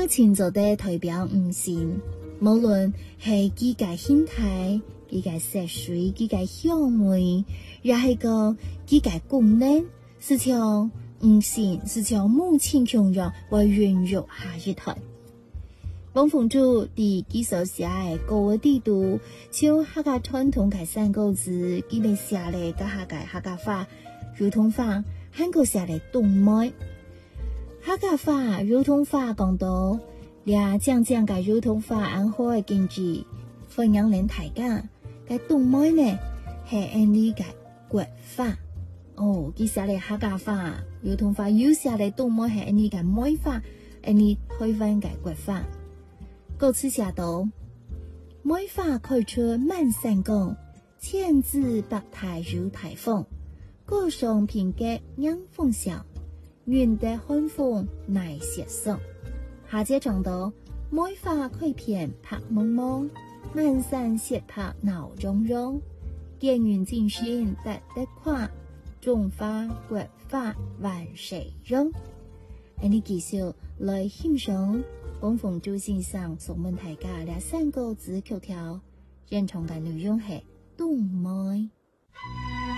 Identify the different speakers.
Speaker 1: 花清楚地代表五行，无论是佢嘅形態、佢嘅色水、佢嘅香味，也係個佢嘅功能，是從五行，是從母親強弱為孕育下一代。王鳳珠伫佢所寫嘅高嘅地圖，像客家傳統嘅三個字，佢哋寫嚟甲客家話、普通話，韓國寫嚟動妹。客家話、普通話講到，倆講嘅普通話按好嘅經濟，分享嚟大家。嘅動妹呢，係按呢嘅國話。哦，佢寫嚟客家話、普通話，又寫嚟動妹係按呢嘅妹話，按呢台灣嘅國話。歌詞寫到，梅花開出滿山宮，千姿百態如台風。歌聲平吉讓風笑，願得寒風乃雪送。下節唱到，梅花開遍拍蒙蒙，滿山雪拍鬧融融。見雲盡心得得看，種花國花萬世榮。你繼續來欣賞王鳳珠先生送問大家倆三個字口條，演唱嘅內容係動妹。